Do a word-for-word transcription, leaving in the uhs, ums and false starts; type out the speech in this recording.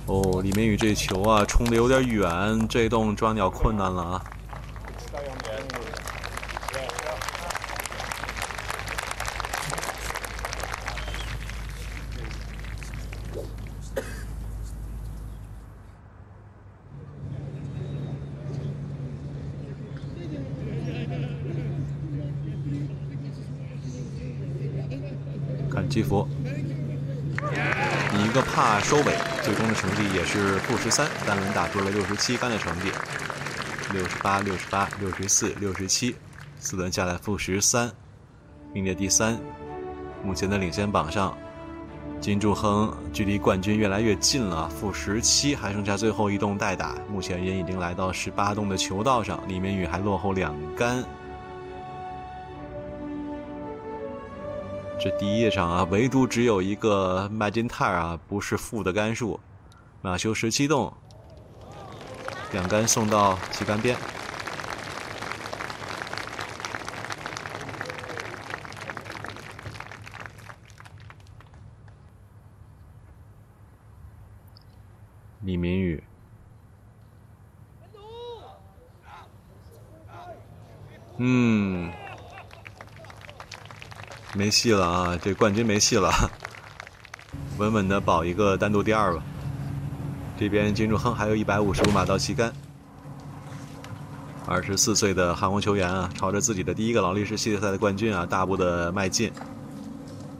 哦，李明宇这球啊，冲的有点远，这洞抓鸟困难了啊。看基弗，以一个帕收尾，最终的成绩也是负十三，单轮打出了六十七杆的成绩，六十八、六十八、六十四、六十七，四轮下来负十三，名列第三。目前的领先榜上，金柱亨距离冠军越来越近了，负十七，还剩下最后一洞待打。目前人已经来到十八洞的球道上，李明宇还落后两杆。这第一场啊，唯独只有一个麦金泰尔啊，不是负的杆数。马修十七洞，两杆送到旗杆边。李明宇，嗯。没戏了啊！这冠军没戏了，稳稳的保一个单独第二吧。这边金柱亨还有一百五十五码到旗杆。二十四岁的韩国球员啊，朝着自己的第一个劳力士系列赛的冠军啊，大步的迈进。